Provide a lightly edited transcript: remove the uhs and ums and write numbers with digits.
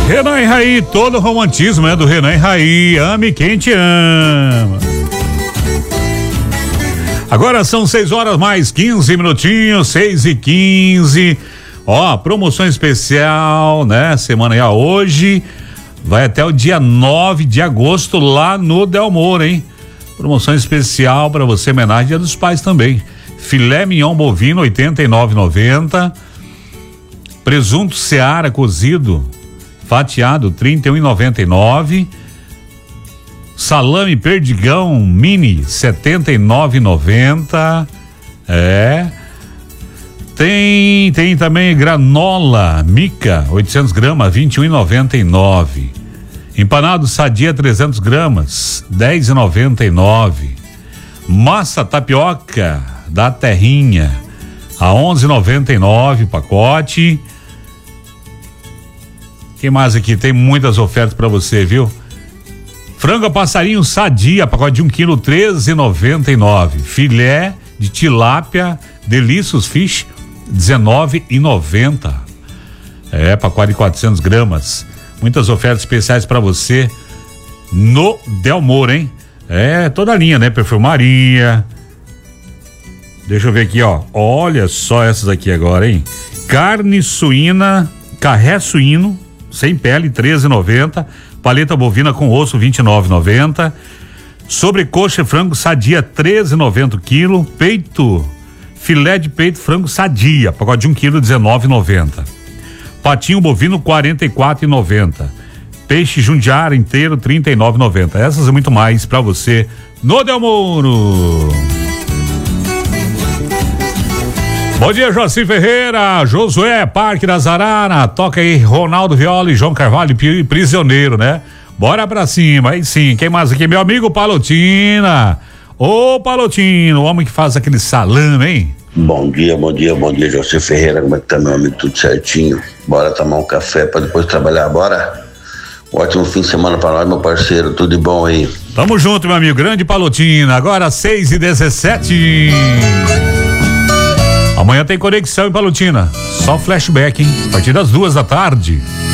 Renan e Raí, todo o romantismo é do Renan e Raí. Ame quem te ama. Agora são 6 horas mais 15 minutinhos, 6:15. Ó, promoção especial, né? Semana já hoje. Vai até o dia 9 de agosto lá no Del Moura, hein? Promoção especial para você, homenagem Dia dos Pais também. Filé mignon bovino, 89,90. Presunto Seara cozido, fatiado, 31,99. Salame perdigão mini, 79,90. Tem também granola mica, 800 gramas, 21,99. Empanado sadia, 300 gramas, 10,99. Massa tapioca da Terrinha, a 11,99 pacote. Quem mais aqui? Tem muitas ofertas para você, viu? Frango a passarinho sadia, pacote de 1 quilo, 13,99. Filé de tilápia Delicious Fish, 19,90. Pacote de 400 gramas. Muitas ofertas especiais para você no Del Moura, hein? Toda a linha, né? Perfumaria. Deixa eu ver aqui, ó. Olha só essas aqui agora, hein? Carne suína, carré suíno, sem pele, 13,90. Paleta bovina com osso, 29,90. Sobrecoxa frango sadia, 13,90 o quilo. Peito, filé de peito frango sadia, pacote de 1 quilo, 19,90. Patinho bovino, 44,90. Peixe jundiara inteiro, 39,90. Essas e muito mais pra você no Del Mouro. Bom dia, Joci Ferreira, Josué, Parque das Araras, toca aí Ronaldo Viola e João Carvalho, Prisioneiro, né? Bora pra cima, aí sim, quem mais aqui? Meu amigo Palotina. Ô Palotino, o homem que faz aquele salame, hein? Bom dia, Joci Ferreira, como é que tá, meu amigo? Tudo certinho? Bora tomar um café pra depois trabalhar, bora? Ótimo fim de semana pra nós, meu parceiro, tudo de bom aí. Tamo junto, meu amigo, grande Palotina, agora 6:17. Amanhã tem conexão em Palotina, só flashback, hein? A partir das 2 da tarde.